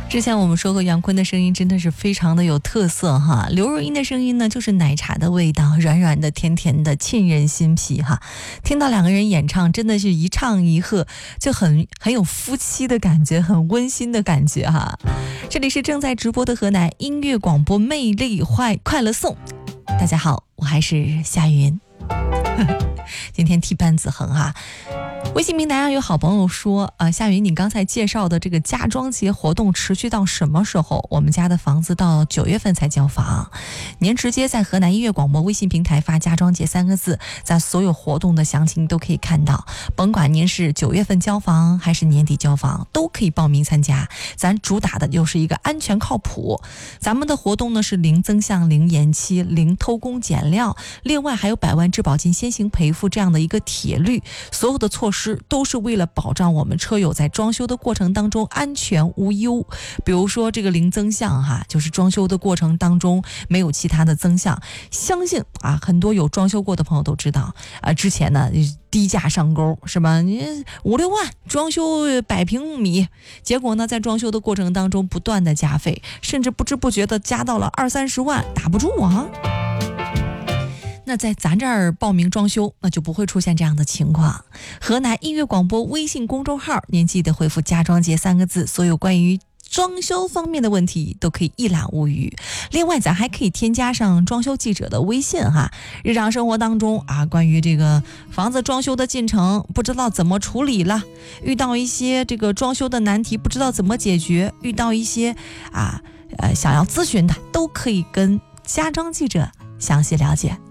之前我们说过杨坤的声音真的是非常的有特色哈，刘若英的声音呢就是奶茶的味道，软软的甜甜的沁人心脾哈。听到两个人演唱真的是一唱一和，就很有夫妻的感觉，很温馨的感觉哈。这里是正在直播的河南音乐广播魅力快乐颂，大家好，我还是夏云今天替班子恒哈。微信平台上有好朋友说夏云，你刚才介绍的这个家装节活动持续到什么时候？我们家的房子到9月份才交房。您直接在河南音乐广播微信平台发家装节3个字，在所有活动的详情都可以看到，甭管您是9月份交房还是年底交房都可以报名参加。咱主打的就是一个安全靠谱，咱们的活动呢是零增项、零延期、零偷工减料，另外还有100万质保金先行赔付这样的一个铁律，所有的措施都是为了保障我们车友在装修的过程当中安全无忧。比如说这个零增项哈，就是装修的过程当中没有其他的增项。相信很多有装修过的朋友都知道之前呢低价上钩是吧？你5、6万装修100平米，结果呢在装修的过程当中不断的加费，甚至不知不觉的加到了20、30万，打不住啊。那在咱这儿报名装修，那就不会出现这样的情况。河南音乐广播微信公众号，您记得回复家装节3个字，所有关于装修方面的问题都可以一览无余。另外咱还可以添加上装修记者的微信哈，日常生活当中关于这个房子装修的进程不知道怎么处理了，遇到一些这个装修的难题不知道怎么解决，遇到一些想要咨询的，都可以跟家装记者详细了解。